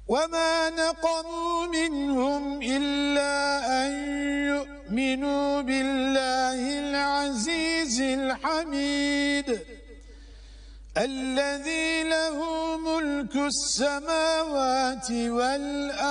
وما نقموا منهم إلا أن يؤمنوا بالله العزيز الحميد الذي له ملك السماوات والأرض